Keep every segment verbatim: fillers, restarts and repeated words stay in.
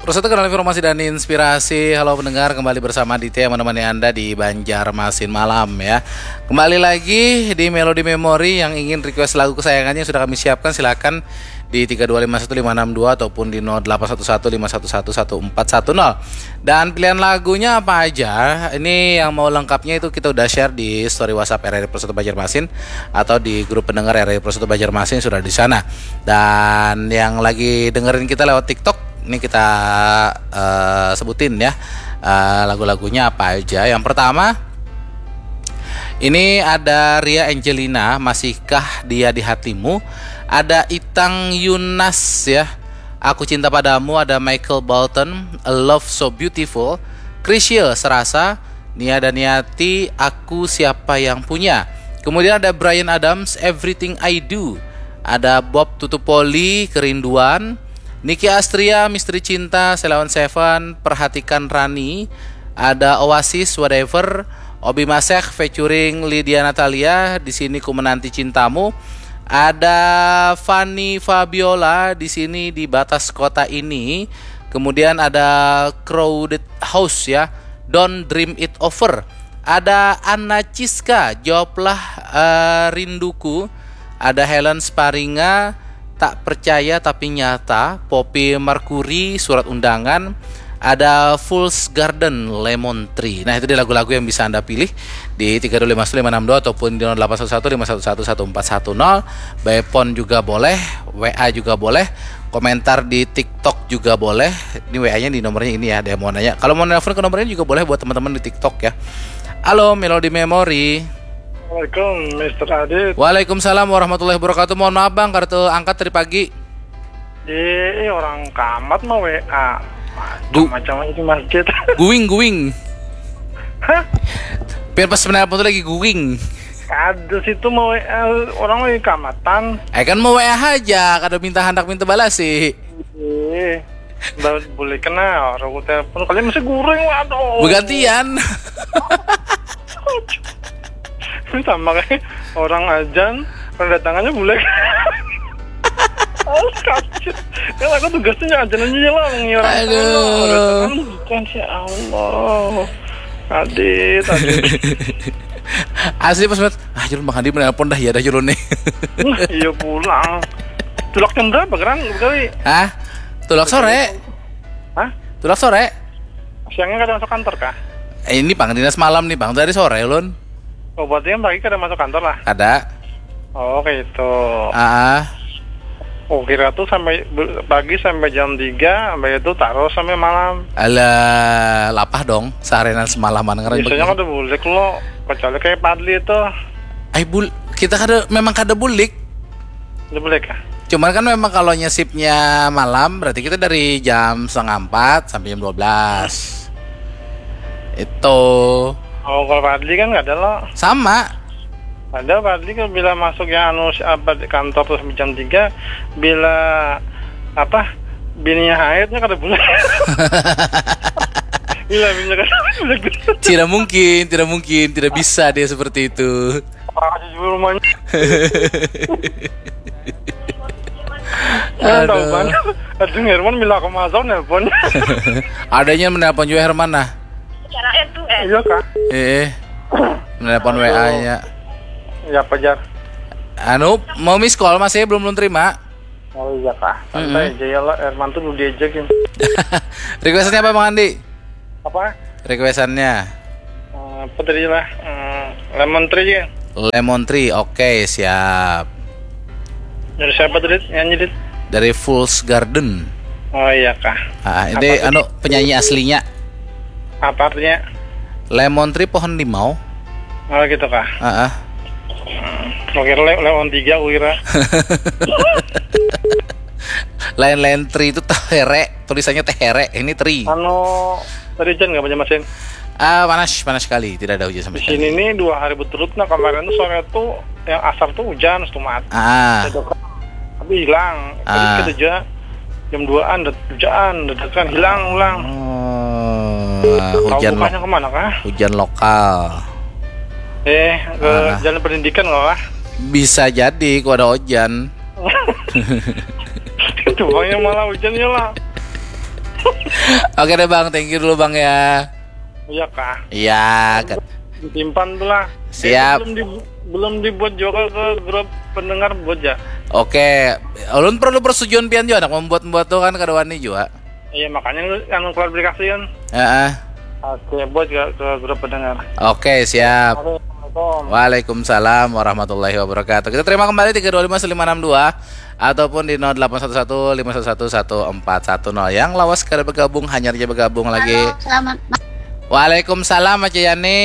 Proses kenal informasi dan inspirasi. Halo pendengar, kembali bersama Ditya yang menemani Anda di Banjarmasin malam ya. Kembali lagi di Melodi Memori. Yang ingin request lagu kesayangannya sudah kami siapkan, silakan di tiga dua lima satu lima enam dua ataupun di nol delapan satu satu lima satu satu satu empat satu nol. Dan pilihan lagunya apa aja? Ini yang mau lengkapnya itu kita udah share di story WhatsApp R R I Persatu Banjarmasin atau di grup pendengar R R I Persatu Banjarmasin sudah di sana. Dan yang lagi dengerin kita lewat TikTok, ini kita uh, sebutin ya uh, lagu-lagunya apa aja. Yang pertama, ini ada Ria Angelina, Masihkah Dia di Hatimu. Ada Itang Yunas ya, Aku Cinta Padamu. Ada Michael Bolton, A Love So Beautiful. Chrisye, Serasa. Nia Daniati, Aku Siapa Yang Punya. Kemudian ada Bryan Adams, Everything I Do. Ada Bob Tutupoli, Kerinduan. Nicky Astria, Misteri Cinta. Selawan Seven, Perhatikan Rani. Ada Oasis, Whatever. Obi Masek featuring Lydia Natalia, Di Sini Ku Menanti Cintamu. Ada Fanny Fabiola, Di Sini Di Batas Kota Ini. Kemudian ada Crowded House ya, Don't Dream It Over. Ada Anna Ciska, Jawablah uh, Rinduku. Ada Helen Sparinga, Tak Percaya Tapi Nyata. Poppy Mercury, Surat Undangan. Ada Fool's Garden, Lemon Tree. Nah itu dia lagu-lagu yang bisa Anda pilih di tiga dua lima satu lima enam dua ataupun di nol delapan satu satu lima satu satu satu empat satu nol. By phone juga boleh, W A juga boleh, komentar di TikTok juga boleh. Ini W A-nya di nomornya ini ya, ada yang mau nanya. Kalau mau nelfon ke nomornya juga boleh buat teman-teman di TikTok ya. Halo Melodi Memori. Assalamualaikum mister Adit. Waalaikumsalam warahmatullahi wabarakatuh. Mohon maaf bang, kartu angkat dari pagi. Di orang kamat mau W A macam-macam itu masjid. Guing guing. Hah? Biar pas menelpon tuh lagi guing. Ada situ mau W A orang lagi kamatan. Eh kan mau W A aja, kada minta hendak minta balas sih. Eh, boleh kena orang telepon kalian masih goreng, waduh. Bergantian. Sama kayak orang ajan, kedatangannya boleh. Oh, kacau. Kan aku tugasnya ajan aja lah mengira. Aduh. Bukan ya Allah. Adit, adit. Asli pas banget. Ah, Julun Bang Andi menelpon dah ya dah Julun nih. Iya pulang. Tulak jam berapa geran kali? Hah? Tulak sore. Hah? Tulak sore. Siangnya kada masuk kantor kah? Eh, ini Bang dinas malam nih Bang, dari sore Lun. Oh, berarti yang pagi kada masuk kantor lah? Kada. Oh, kayak itu. Ah. Oh, kira tuh sampai pagi sampai jam tiga, sampai itu taruh sampai malam. Alah, lapah dong, seharian semalaman ngeren. Biasanya kada bulik lo, kecuali kayak Padli itu. Ay bul, kita kada memang kada bulik. Kada bulik kah? Cuman kan memang kalau nyesipnya malam, berarti kita dari jam setengah empat sampai jam dua belas. Itu. Oh, kalau Padli kan nggak ada lo. Sama. Ada Padli kan bila masuk yang anu apa di kantor terus sampai jam tiga, bila apa bininya haidnya kada boleh. Bila bininya kada boleh. Tidak mungkin, tidak mungkin, tidak bisa dia seperti itu. Orang di rumahnya. Aduh. Tahu kan? Ada Herman bila aku masuk nelpon. Adanya menelpon juga Herman nah. Iya kah? Eh, menelpon W A-nya. Ya Pajar. Anu, mau miss call masih belum belum terima. Oh iya kah? Santai aja ya lah, Herman tuh dulu diajakin. Requestannya apa Bang Andi? Apa? Requestannya Uh, apa tadi lah? Uh, lemon tree ya. Lemon Tree, oke siap. Dari siapa tadi nyanyi dit? Dari Fool's Garden. Oh iya kah? Ah, ini anu penyanyi aslinya. Apa artinya? Lemon Tree pohon limau. Oh gitu kah? Ah, ah. Lo kira le lemon tiga kira. Lain-lain tree itu tehere, tulisannya tehere, ini tree. Anu tadi hujan nggak banyak mesin? Ah, panas, panas sekali, tidak ada hujan sama Di sekali. sini nih dua hari berturut. Nah kemarin tuh sore tuh yang asar tuh hujan setumat. Ah, Tapi hilang. Tadi Ah. kita aja jam duaan, hujan, dadakan hilang, ulang. oh, hujan lo, Tahu bukannya kemana kah? hujan lokal. Eh, ke Ah. jalan pendidikan nggak kah? Bisa jadi, kok ada hujan. Tuangnya malah hujan ya lah. Oke deh Bang, thank you dulu Bang ya. Iya kah? Iya, kan. Disimpan tuh lah. Siap. Eh, belum, di, belum dibuat juga ke grup pendengar buat ya. Oke, ulun perlu persetujuan pian juga nak membuat-membuat tuh kan kadawani juga. Iya makanya anu klarifikasi kan. Heeh. Oke, buat ke, ke grup pendengar. Oke, siap. Assalamualaikum. Waalaikumsalam warahmatullahi wabarakatuh. Kita terima kembali tiga dua lima lima enam dua ataupun di nol delapan satu satu lima satu satu satu empat satu nol. Yang lawas sekali bergabung hanya aja bergabung lagi. Halo, selamat Waalaikumsalam Aja Yani.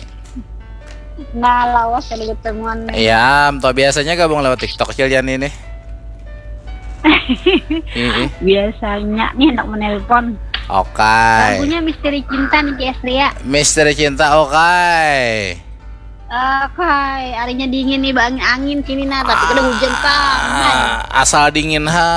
nah lawas kali ketemuan nih. Iya, toh biasanya gabung lewat TikTok Cil Yani nih. Ih, Biasanya nih nak menelpon. Oke. Lagunya Misteri Cinta nih Cia Astria. Misteri cinta oke. Oke, harinya dingin nih bang angin sini nah tapi kada hujan kan. Ah, asal dingin ha.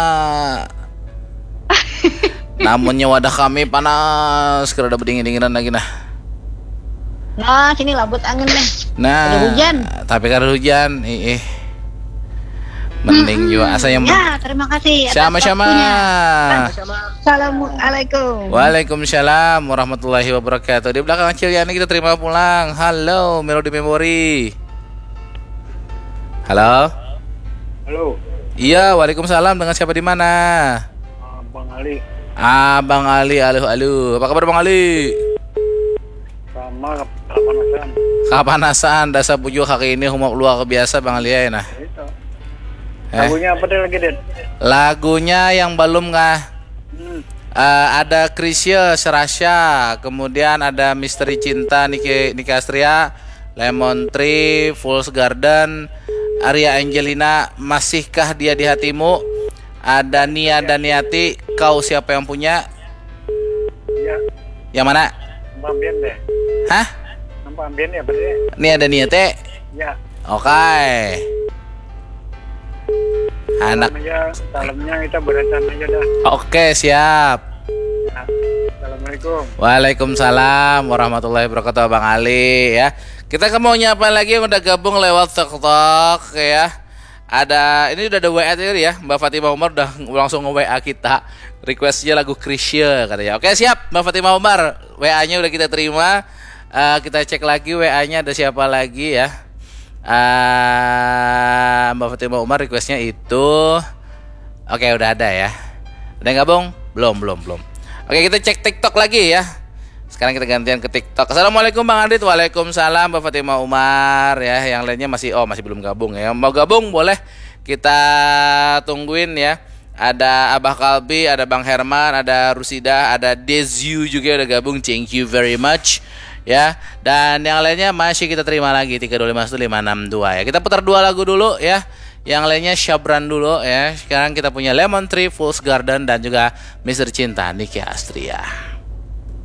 Namunnya wadah kami panas, kerada berdingin-dinginan lagi nah. Nah sini labut angin nih. Nah, Ada hujan. tapi kada hujan, ih, ih. Mending juga asa yang Ya terima kasih. atas sama-sama. waktunya. Assalamualaikum. Waalaikumsalam warahmatullahi wabarakatuh. Di belakang Cil Yani kita terima pulang. Halo, Melodi Memori. Halo. Halo, Iya, waalaikumsalam. Dengan siapa di mana? ah, Bang Ali. Abang Ali, halo, halo. Apa kabar Bang Ali? Sama kepanasan. Kapanasan, dasar bujuk hari ini humor luar biasa Bang Ali ya nah. Itu. Eh, Lagunya apa deh lagi, Den? lagunya yang belum nggak Hmm. eh, ada Krisya Serasya, kemudian ada Misteri Cinta Niki Niki Astria, Lemon Tree, Fool's Garden, Arya Angelina, Masihkah Dia di Hatimu, ada Nia dan Niati, Kau Siapa Yang Punya. Ya, Yang mana? nampak ambien deh. Hah? Nampak ambien ya, berarti. Nia dan Niati. Ya. Oke. Anak. Salam aja, salamnya kita berencana aja dah. Oke, siap. Ya. Assalamualaikum. Waalaikumsalam warahmatullahi wabarakatuh Bang Ali ya. Kita ke mau nyapa lagi yang udah gabung lewat TikTok ya. Ada ini udah ada W A tadi ya. Mbak Fatimah Umar udah langsung nge-W A kita. Requestnya lagu Krisya katanya. Oke, siap Mbak Fatimah Umar. W A-nya udah kita terima. Uh, kita cek lagi W A-nya ada siapa lagi ya. Uh, Mbak Fatimah Umar requestnya itu. Oke, udah ada ya. Udah gabung? Belum, belum, belum. Oke, kita cek TikTok lagi ya. Sekarang kita gantian ke TikTok. Assalamualaikum Bang Adit. Waalaikumsalam Mbak Fatimah Umar ya. Yang lainnya masih oh masih belum gabung ya. Mau gabung boleh kita tungguin ya. Ada Abah Kalbi, ada Bang Herman, ada Rusida, ada Dezu juga udah gabung. Thank you very much ya. Dan yang lainnya masih kita terima lagi tiga dua lima satu lima enam dua ya. Kita putar dua lagu dulu ya. Yang lainnya Syabran dulu ya. Sekarang kita punya Lemon Tree, Fool's Garden dan juga Mister Cinta Niki Astria.